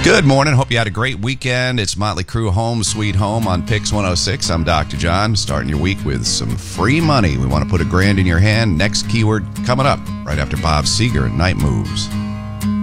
Good morning. Hope you had a great weekend. It's Motley Crue Home Sweet Home on Pix 106. I'm Dr. John, starting your week with some free money. We want to put $1,000 in your hand. Next keyword coming up right after Bob Seger and Night Moves.